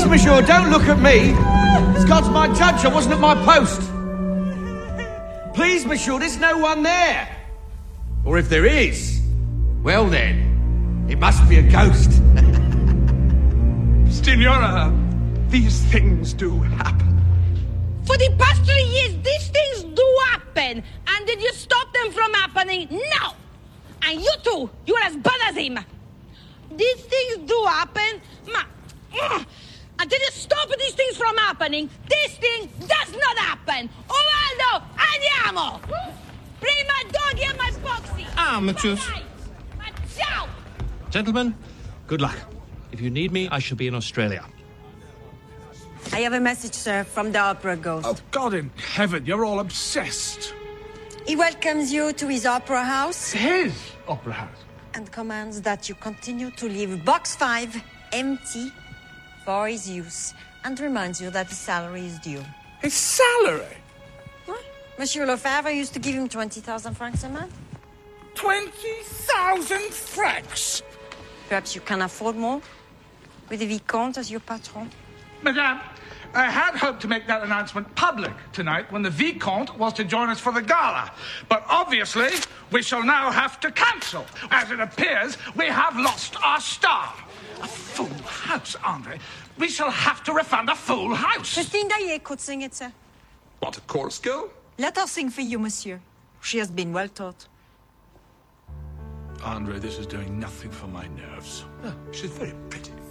monsieur, don't look at me. God's my judge, I wasn't at my post. Please, monsieur, there's no one there. Or if there is, well then, it must be a ghost. Signora, these things do happen. For the past 3 years, these things do happen. And did you stop them from happening? No! And you too, you're as bad as him. These things do happen, and did you stop these things from happening? This thing does not happen. Ubaldo, andiamo! Bring my doggy and my boxy. Amateurs. Ciao! Gentlemen, good luck. If you need me, I shall be in Australia. I have a message, sir, from the Opera Ghost. Oh, God in heaven, you're all obsessed. He welcomes you to his opera house His opera house. and commands that you continue to leave Box 5 empty for his use and reminds you that his salary is due. His salary? What? Monsieur Lefebvre used to give him 20,000 francs a month. 20,000 francs! Perhaps you can afford more with the Vicomte as your patron. Madame, I had hoped to make that announcement public tonight when the Vicomte was to join us for the gala. But obviously, we shall now have to cancel. As it appears, we have lost our star. A full house, Andre. We shall have to refund a full house. Christine Daae could sing it, sir. What, a chorus girl? Let her sing for you, monsieur. She has been well taught. Andre, this is doing nothing for my nerves. She's very pretty.